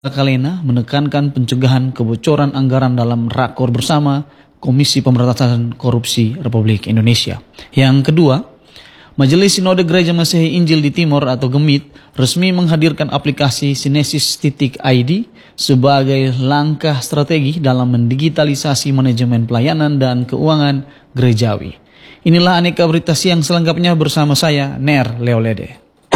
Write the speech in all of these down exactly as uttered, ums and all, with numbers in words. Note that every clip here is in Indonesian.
Kalena menekankan pencegahan kebocoran anggaran dalam rakor bersama Komisi Pemberantasan Korupsi Republik Indonesia. Yang kedua, Majelis Sinode Gereja Masehi Injil di Timor atau Gemit resmi menghadirkan aplikasi Sinesis.I D sebagai langkah strategi dalam mendigitalisasi manajemen pelayanan dan keuangan gerejawi. Inilah aneka berita siang selengkapnya bersama saya, Ner Leolede.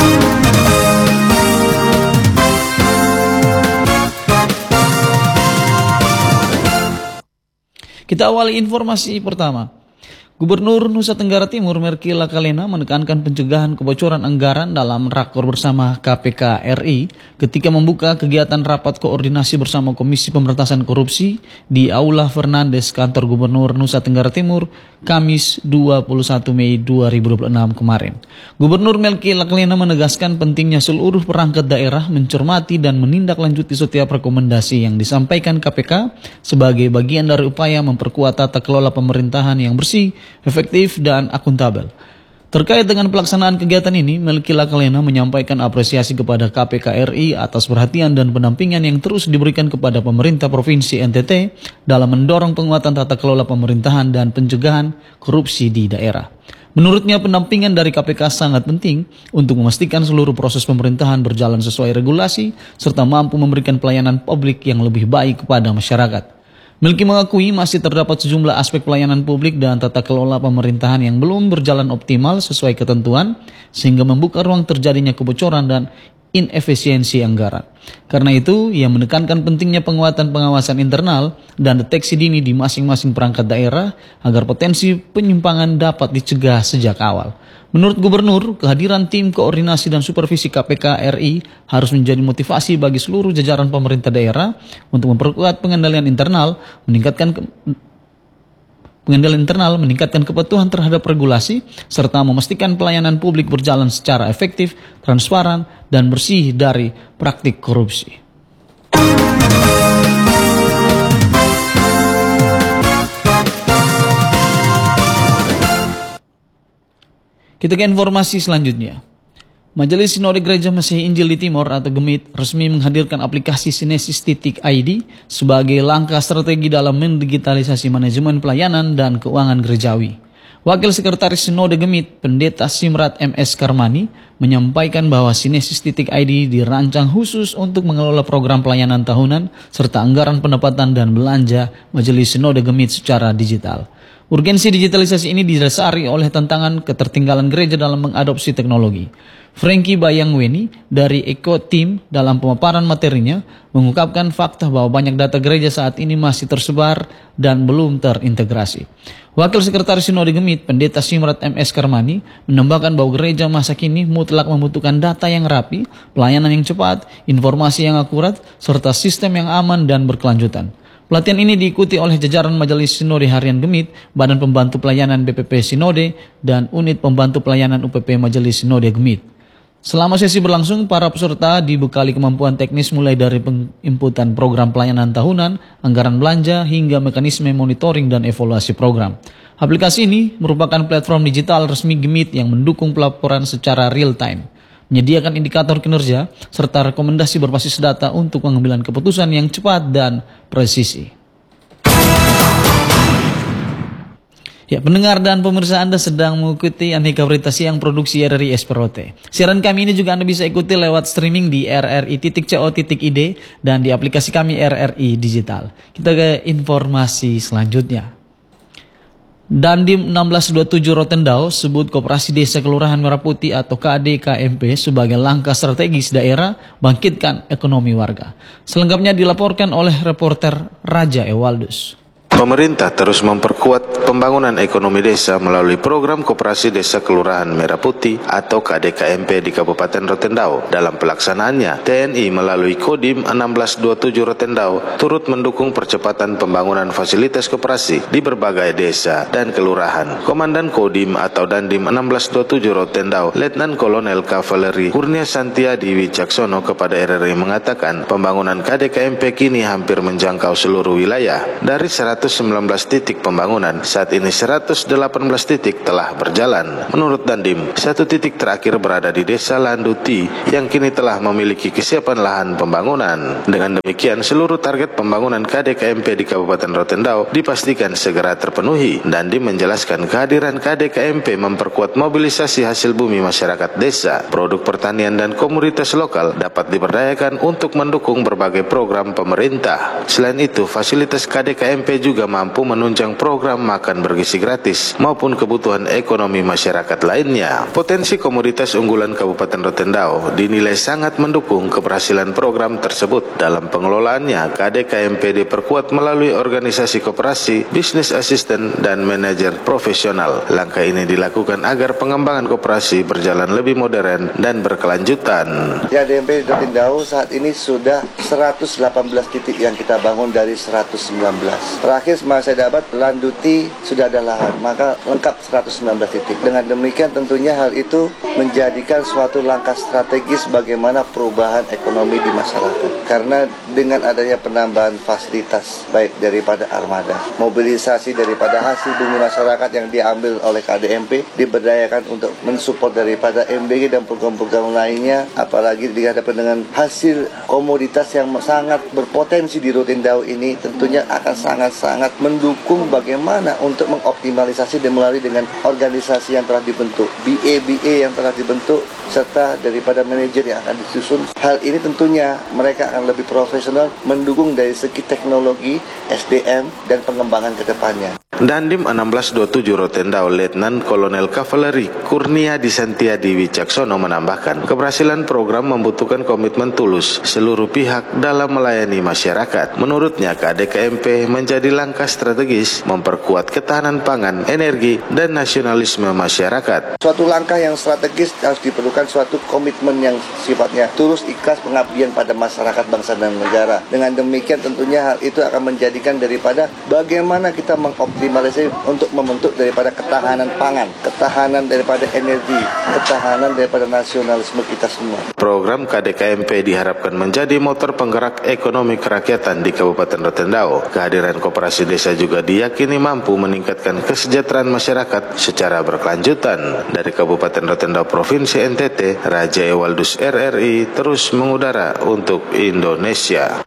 Kita awali informasi pertama. Gubernur Nusa Tenggara Timur Merky Lakalena menekankan pencegahan kebocoran anggaran dalam rakor bersama K P K R I ketika membuka kegiatan rapat koordinasi bersama Komisi Pemberantasan Korupsi di Aula Fernandes Kantor Gubernur Nusa Tenggara Timur Kamis dua puluh satu Mei dua ribu dua puluh enam kemarin. Gubernur Merky Lakalena menegaskan pentingnya seluruh perangkat daerah mencermati dan menindaklanjuti setiap rekomendasi yang disampaikan K P K sebagai bagian dari upaya memperkuat tata kelola pemerintahan yang bersih, efektif dan akuntabel. Terkait dengan pelaksanaan kegiatan ini, Merky Lakalena menyampaikan apresiasi kepada K P K R I atas perhatian dan pendampingan yang terus diberikan kepada pemerintah Provinsi N T T dalam mendorong penguatan tata kelola pemerintahan dan pencegahan korupsi di daerah. Menurutnya, pendampingan dari K P K sangat penting untuk memastikan seluruh proses pemerintahan berjalan sesuai regulasi serta mampu memberikan pelayanan publik yang lebih baik kepada masyarakat. Merky mengakui masih terdapat sejumlah aspek pelayanan publik dan tata kelola pemerintahan yang belum berjalan optimal sesuai ketentuan, sehingga membuka ruang terjadinya kebocoran dan inefisiensi anggaran. Karena itu, ia menekankan pentingnya penguatan pengawasan internal dan deteksi dini di masing-masing perangkat daerah agar potensi penyimpangan dapat dicegah sejak awal. Menurut Gubernur, kehadiran tim koordinasi dan supervisi K P K R I harus menjadi motivasi bagi seluruh jajaran pemerintah daerah untuk memperkuat pengendalian internal, meningkatkan ke pengendalian internal, meningkatkan kepatuhan terhadap regulasi, serta memastikan pelayanan publik berjalan secara efektif, transparan, dan bersih dari praktik korupsi. Kita ke informasi selanjutnya. Majelis Sinode Gereja Masehi Injil di Timor atau Gemit resmi menghadirkan aplikasi Sinesis.I D sebagai langkah strategi dalam mendigitalisasi manajemen pelayanan dan keuangan gerejawi. Wakil Sekretaris Sinode Gemit, Pendeta Simrat M S Karmani, menyampaikan bahwa Sinesis.I D dirancang khusus untuk mengelola program pelayanan tahunan serta anggaran pendapatan dan belanja Majelis Sinode Gemit secara digital. Urgensi digitalisasi ini didasari oleh tantangan ketertinggalan gereja dalam mengadopsi teknologi. Frankie Bayangweni dari Eko Team dalam pemaparan materinya mengungkapkan fakta bahwa banyak data gereja saat ini masih tersebar dan belum terintegrasi. Wakil Sekretaris Sinode Gemit, Pendeta Simrat M S Karmani, menambahkan bahwa gereja masa kini mutlak membutuhkan data yang rapi, pelayanan yang cepat, informasi yang akurat, serta sistem yang aman dan berkelanjutan. Pelatihan ini diikuti oleh jajaran Majelis Sinode Harian Gemit, Badan Pembantu Pelayanan B P P Sinode, dan Unit Pembantu Pelayanan U P P Majelis Sinode Gemit. Selama sesi berlangsung, para peserta dibekali kemampuan teknis mulai dari penginputan program pelayanan tahunan, anggaran belanja, hingga mekanisme monitoring dan evaluasi program. Aplikasi ini merupakan platform digital resmi Gemit yang mendukung pelaporan secara real time, menyediakan indikator kinerja, serta rekomendasi berbasis data untuk pengambilan keputusan yang cepat dan presisi. Ya, pendengar dan pemirsa, Anda sedang mengikuti aneka berita siang produksi R R I S P R O T. Siaran kami ini juga Anda bisa ikuti lewat streaming di r r i titik co titik i d dan di aplikasi kami R R I Digital. Kita ke informasi selanjutnya. Dandim enam belas dua puluh tujuh Rotendao sebut Koperasi Desa Kelurahan Merah Putih atau K D K M P sebagai langkah strategis daerah bangkitkan ekonomi warga. Selengkapnya dilaporkan oleh reporter Raja Ewaldus. Pemerintah terus memperkuat pembangunan ekonomi desa melalui program Koperasi Desa Kelurahan Merah Putih atau K D K M P di Kabupaten Rotendao. Dalam pelaksanaannya, T N I melalui Kodim enam belas dua puluh tujuh Rotendao turut mendukung percepatan pembangunan fasilitas koperasi di berbagai desa dan kelurahan. Komandan Kodim atau Dandim enam belas dua puluh tujuh Rotendao, Letnan Kolonel Kavaleri Kurnia Santiadi Wicaksono kepada R R I mengatakan pembangunan K D K M P kini hampir menjangkau seluruh wilayah. Dari seratus seratus sembilan belas titik pembangunan. Saat ini seratus delapan belas titik telah berjalan. Menurut Dandim, satu titik terakhir berada di Desa Landuti yang kini telah memiliki kesiapan lahan pembangunan. Dengan demikian, seluruh target pembangunan K D K M P di Kabupaten Rotendao dipastikan segera terpenuhi. Dandim menjelaskan kehadiran K D K M P memperkuat mobilisasi hasil bumi masyarakat desa, produk pertanian dan komunitas lokal dapat diberdayakan untuk mendukung berbagai program pemerintah. Selain itu, fasilitas K D K M P juga mampu menunjang program makan bergizi gratis maupun kebutuhan ekonomi masyarakat lainnya. Potensi komoditas unggulan Kabupaten Rotendao dinilai sangat mendukung keberhasilan program tersebut. Dalam pengelolaannya, K D K M P diperkuat melalui organisasi koperasi, bisnis asisten, dan manajer profesional. Langkah ini dilakukan agar pengembangan koperasi berjalan lebih modern dan berkelanjutan. K D M P Rotendao saat ini sudah seratus delapan belas titik yang kita bangun dari seratus sembilan belas. Terakhir saya dapat Landuti sudah ada lahan, maka lengkap seratus sembilan belas titik. Dengan demikian tentunya hal itu menjadikan suatu langkah strategis bagaimana perubahan ekonomi di masyarakat. Karena dengan adanya penambahan fasilitas baik daripada armada, mobilisasi daripada hasil bumi masyarakat yang diambil oleh K D M P diberdayakan untuk mensupport daripada M B G dan program-program lainnya, apalagi dihadapkan dengan hasil komoditas yang sangat berpotensi di Rotendao ini, tentunya akan sangat-sangat mendukung bagaimana untuk mengoptimalisasi dan melalui dengan organisasi yang telah dibentuk, B A B A yang telah dibentuk, serta daripada manajer yang akan disusun. Hal ini tentunya mereka akan lebih profesional mendukung dari segi teknologi, S D M, dan pengembangan ke depannya. Dandim enam belas dua puluh tujuh Rotendao Letnan Kolonel Kavaleri Kurnia Disantiadi Wicaksono menambahkan, keberhasilan program membutuhkan komitmen tulus seluruh pihak dalam melayani masyarakat. Menurutnya, K D K M P menjadi langkah strategis memperkuat ketahanan pangan, energi, dan nasionalisme masyarakat. Suatu langkah yang strategis harus diperlukan suatu komitmen yang sifatnya tulus, ikhlas, pengabdian pada masyarakat, bangsa, dan negara. Dengan demikian tentunya hal itu akan menjadikan daripada bagaimana kita mengoptimalkan untuk membentuk daripada ketahanan pangan, ketahanan daripada energi, ketahanan daripada nasionalisme kita semua. Program K D K M P diharapkan menjadi motor penggerak ekonomi kerakyatan di Kabupaten Rotendao. Kehadiran koperasi desa juga diyakini mampu meningkatkan kesejahteraan masyarakat secara berkelanjutan. Dari Kabupaten Rotendao, Provinsi N T T, Raja Ewaldus R R I terus mengudara untuk Indonesia.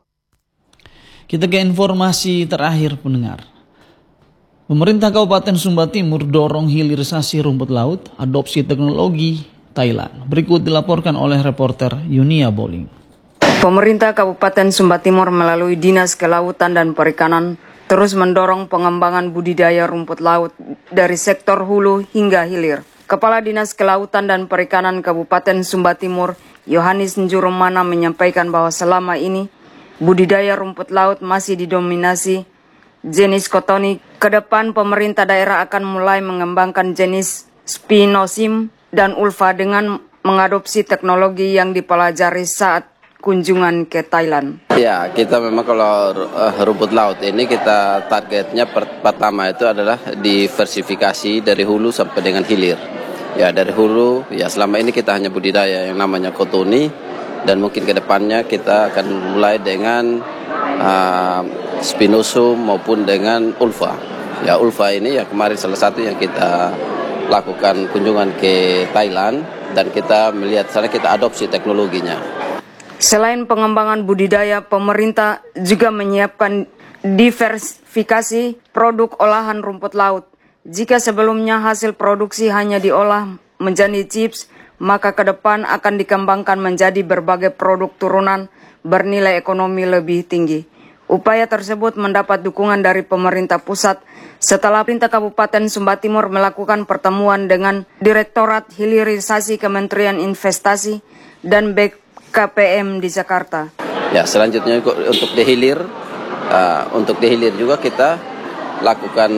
Kita ke informasi terakhir, pendengar. Pemerintah Kabupaten Sumba Timur dorong hilirisasi rumput laut, adopsi teknologi Thailand. Berikut dilaporkan oleh reporter Yunia Boling. Pemerintah Kabupaten Sumba Timur melalui Dinas Kelautan dan Perikanan terus mendorong pengembangan budidaya rumput laut dari sektor hulu hingga hilir. Kepala Dinas Kelautan dan Perikanan Kabupaten Sumba Timur, Yohanes Njurumana, menyampaikan bahwa selama ini budidaya rumput laut masih didominasi jenis kotoni. Kedepan pemerintah daerah akan mulai mengembangkan jenis Spinosim dan Ulva dengan mengadopsi teknologi yang dipelajari saat kunjungan ke Thailand. Ya, kita memang kalau uh, rumput laut ini kita targetnya per, pertama itu adalah diversifikasi dari hulu sampai dengan hilir. Ya, dari hulu ya selama ini kita hanya budidaya yang namanya kotoni, dan mungkin ke depannya kita akan mulai dengan uh, Spinosum maupun dengan Ulva. Ya, Ulva ini yang kemarin salah satu yang kita lakukan kunjungan ke Thailand dan kita melihat sana kita adopsi teknologinya. Selain pengembangan budidaya, pemerintah juga menyiapkan diversifikasi produk olahan rumput laut. Jika sebelumnya hasil produksi hanya diolah menjadi chips, maka ke depan akan dikembangkan menjadi berbagai produk turunan bernilai ekonomi lebih tinggi. Upaya tersebut mendapat dukungan dari pemerintah pusat setelah pemerintah Kabupaten Sumba Timur melakukan pertemuan dengan Direktorat Hilirisasi Kementerian Investasi dan B K P M di Jakarta. Ya, selanjutnya untuk dihilir, uh, untuk dihilir juga kita lakukan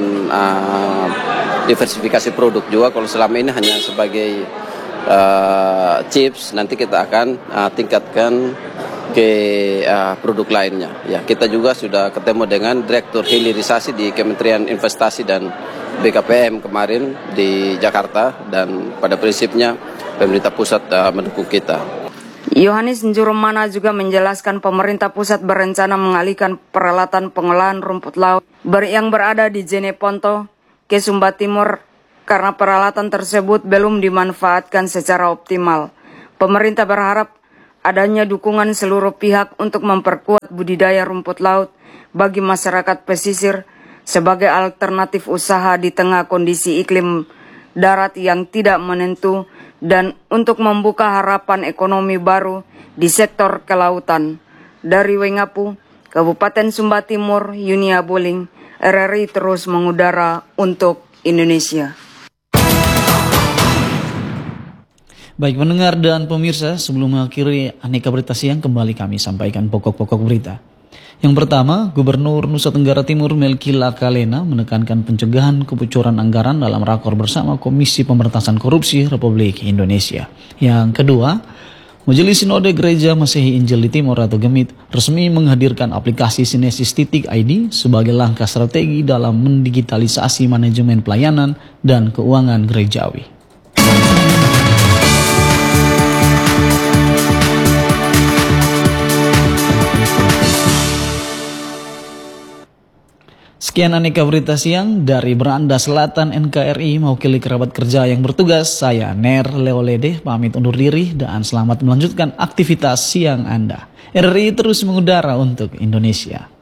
uh, diversifikasi produk juga. Kalau selama ini hanya sebagai uh, chips, nanti kita akan uh, tingkatkan ke uh, produk lainnya. Ya, kita juga sudah ketemu dengan Direktur Hilirisasi di Kementerian Investasi dan B K P M kemarin di Jakarta, dan pada prinsipnya pemerintah pusat uh, mendukung kita. Yohanes Njurumana juga menjelaskan pemerintah pusat berencana mengalihkan peralatan pengolahan rumput laut yang berada di Jeneponto ke Sumba Timur karena peralatan tersebut belum dimanfaatkan secara optimal. Pemerintah berharap adanya dukungan seluruh pihak untuk memperkuat budidaya rumput laut bagi masyarakat pesisir sebagai alternatif usaha di tengah kondisi iklim darat yang tidak menentu dan untuk membuka harapan ekonomi baru di sektor kelautan. Dari Wengapu, Kabupaten Sumba Timur, Yunia Boling, R R I terus mengudara untuk Indonesia. Baik pendengar dan pemirsa, sebelum mengakhiri Aneka Berita Siang, kembali kami sampaikan pokok-pokok berita. Yang pertama, Gubernur Nusa Tenggara Timur Melki Lakalena menekankan pencegahan kebocoran anggaran dalam rakor bersama Komisi Pemberantasan Korupsi Republik Indonesia. Yang kedua, Majelis Sinode Gereja Masehi Injil di Timur atau Gemit resmi menghadirkan aplikasi Sinesis titik I D sebagai langkah strategi dalam mendigitalisasi manajemen pelayanan dan keuangan gerejawi. Sekian Aneka Berita Siang dari Beranda Selatan N K R I mewakili kerabat kerja yang bertugas. Saya Ner Leolede pamit undur diri dan selamat melanjutkan aktivitas siang Anda. R R I terus mengudara untuk Indonesia.